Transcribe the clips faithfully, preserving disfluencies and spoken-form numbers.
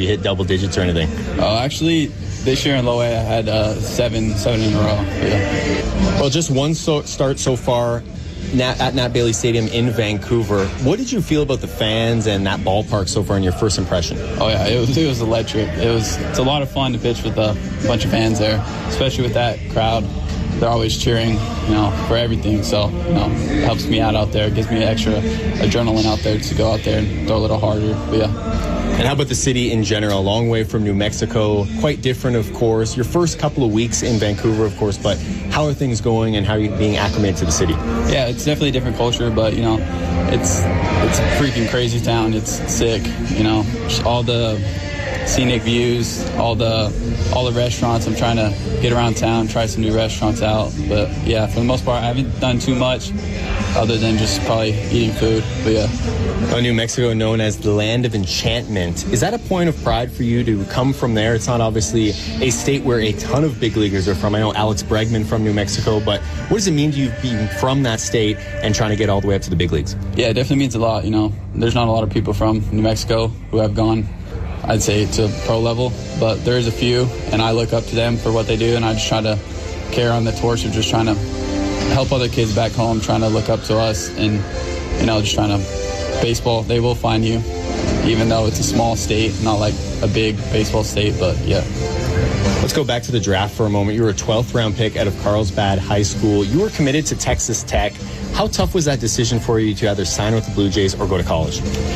you hit double digits or anything? Oh, actually, this year in low A, I had uh, seven, seven in a row. Yeah. Well, just one so- start so far Nat, at Nat Bailey Stadium in Vancouver. What did you feel about the fans and that ballpark so far in your first impression? Oh yeah, it was it was electric. It was it's a lot of fun to pitch with a bunch of fans there, especially with that crowd. They're always cheering, you know, for everything. So, you know, it helps me out out there. It gives me extra adrenaline out there to go out there and throw a little harder. But yeah. And how about the city in general? A long way from New Mexico, quite different, of course. Your first couple of weeks in Vancouver, of course, but how are things going and how are you being acclimated to the city? Yeah, it's definitely a different culture, but, you know, it's it's a freaking crazy town. It's sick, you know, all the scenic views, all the all the restaurants. I'm trying to get around town, try some new restaurants out. But, yeah, for the most part, I haven't done too much other than just probably eating food. But, yeah. Well, New Mexico, known as the land of enchantment. Is that a point of pride for you to come from there? It's not obviously a state where a ton of big leaguers are from. I know Alex Bregman from New Mexico, but what does it mean to you being from that state and trying to get all the way up to the big leagues? Yeah, it definitely means a lot. You know, there's not a lot of people from New Mexico who have gone, I'd say, to pro level, but there's a few, and I look up to them for what they do, and I just try to carry on the torch of just trying to help other kids back home, trying to look up to us, and, you know, just trying to baseball, they will find you, even though it's a small state, not like a big baseball state, but yeah. Let's go back to the draft for a moment. You were a twelfth round pick out of Carlsbad High School. You were committed to Texas Tech. How tough was that decision for you to either sign with the Blue Jays or go to college?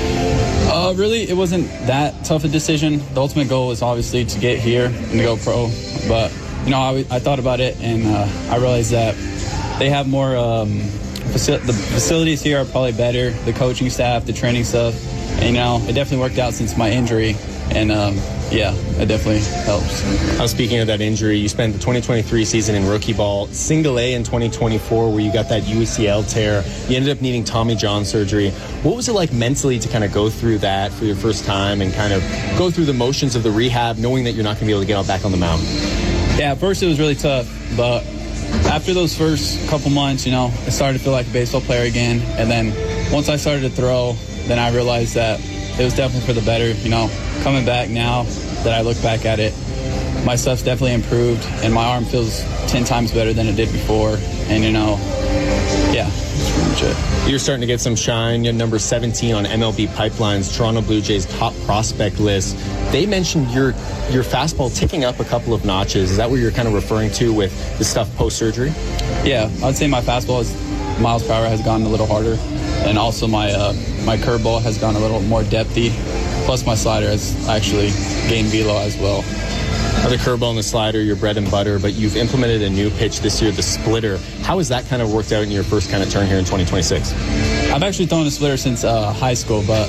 Uh, really, it wasn't that tough a decision. The ultimate goal was obviously to get here and to go pro, but, you know, I, I thought about it, and uh, I realized that they have more um, the facilities here are probably better, the coaching staff, the training stuff, and, you know, it definitely worked out since my injury, and um, yeah, it definitely helps. Now, speaking of that injury, you spent the twenty twenty-three season in rookie ball, single A in twenty twenty-four, where you got that U C L tear. You ended up needing Tommy John surgery. What was it like mentally to kind of go through that for your first time and kind of go through the motions of the rehab, knowing that you're not going to be able to get out back on the mound? Yeah, at first it was really tough, but after those first couple months, you know, I started to feel like a baseball player again. And then once I started to throw, then I realized that it was definitely for the better. You know, coming back now that I look back at it, my stuff's definitely improved, and my arm feels ten times better than it did before. And, you know, yeah, that's pretty much it. You're starting to get some shine. You're number seventeen on M L B Pipeline's Toronto Blue Jays top prospect list. They mentioned your your fastball ticking up a couple of notches. Is that what you're kind of referring to with the stuff post-surgery? Yeah, I'd say my fastball is miles per hour has gone a little harder, and also my uh, my curveball has gone a little more depthy. Plus, my slider has actually gained velo as well. Now, the curveball and the slider, your bread and butter, but you've implemented a new pitch this year, the splitter. How has that kind of worked out in your first kind of turn here in twenty twenty-six? I've actually thrown a splitter since uh, high school, but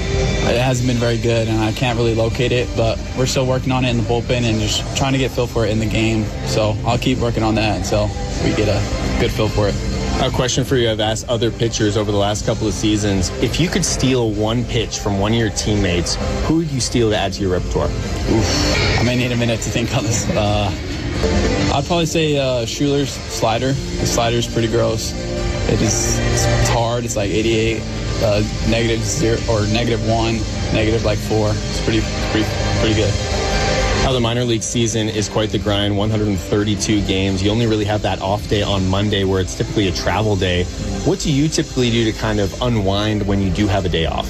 it hasn't been very good, and I can't really locate it, but we're still working on it in the bullpen and just trying to get feel for it in the game. So I'll keep working on that until we get a good feel for it. A question for you. I've asked other pitchers over the last couple of seasons, if you could steal one pitch from one of your teammates, who would you steal to add to your repertoire? Oof. I may need a minute to think on this. Uh, I'd probably say uh, Schuler's slider. The slider's pretty gross. It is it's hard. It's like eighty-eight, uh, negative zero or negative one, negative like four. It's pretty pretty pretty good. How the minor league season is quite the grind, one hundred thirty-two games. You only really have that off day on Monday where it's typically a travel day. What do you typically do to kind of unwind when you do have a day off?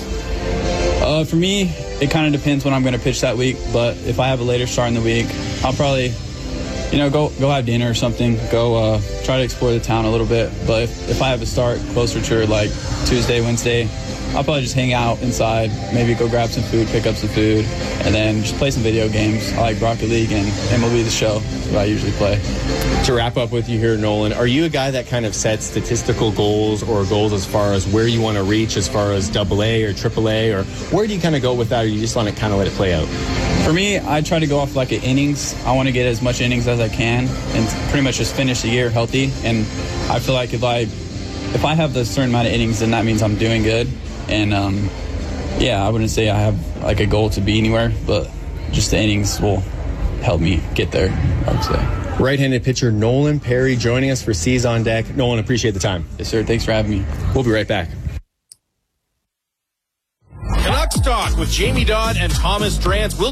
Uh, for me, it kind of depends when I'm going to pitch that week. But if I have a later start in the week, I'll probably, you know, go go have dinner or something. Go uh, try to explore the town a little bit. But if, if I have a start closer to like Tuesday, Wednesday, I'll probably just hang out inside, maybe go grab some food, pick up some food, and then just play some video games. I like Rocket League and M L B The Show. That's what I usually play. To wrap up with you here, Nolan, are you a guy that kind of sets statistical goals or goals as far as where you want to reach as far as double A or triple A, or where do you kind of go with that, or you just want to kind of let it play out? For me, I try to go off like an innings. I want to get as much innings as I can and pretty much just finish the year healthy. And I feel like if I, if I have the certain amount of innings, then that means I'm doing good. And, um, yeah, I wouldn't say I have, like, a goal to be anywhere, but just the innings will help me get there, I would say. Right-handed pitcher Nolan Perry joining us for C's on Deck. Nolan, appreciate the time. Yes, sir. Thanks for having me. We'll be right back. Canucks Talk with Jamie Dodd and Thomas Drance. We'll